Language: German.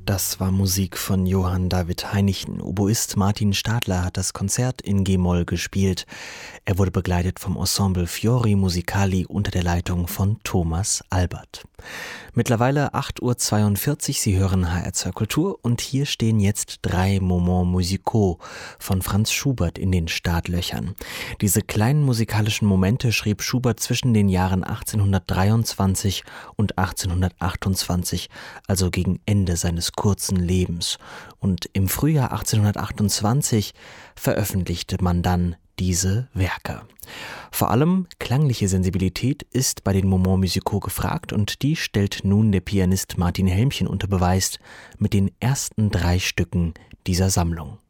Das war Musik von Johann David Heinichen. Oboist Martin Stadler hat das Konzert in G-Moll gespielt. Er wurde begleitet vom Ensemble Fiori Musicali unter der Leitung von Thomas Albert. Mittlerweile 8:42 Uhr, Sie hören HR2 Kultur und hier stehen jetzt 3 Moments musicaux von Franz Schubert in den Startlöchern. Diese kleinen musikalischen Momente schrieb Schubert zwischen den Jahren 1823 und 1828, also gegen Ende seines kurzen Lebens. Und im Frühjahr 1828 veröffentlichte man dann diese Werke. Vor allem klangliche Sensibilität ist bei den Moments musicaux gefragt und die stellt nun der Pianist Martin Helmchen unter Beweis mit den ersten 3 Stücken dieser Sammlung.